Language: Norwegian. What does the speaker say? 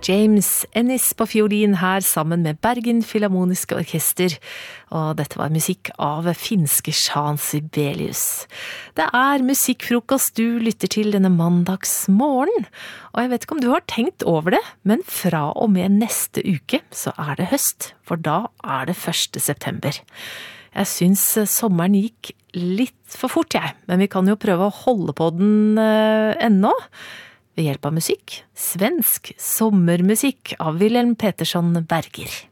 James Ennis på fiolin her sammen med Bergen Filharmoniske Orkester, og dette var musikk av finske Jean Sibelius. Det musikkfrokost du lytter til denne mandagsmorgen, og jeg vet ikke om du har tenkt over det, men fra og med neste uke så det høst, for da det 1. september. Jeg synes sommeren gikk litt for fort, men vi kan jo prøve å holde på den ennå. Ved hjelp av musikk, svensk sommermusikk av Wilhelm Petersson Berger.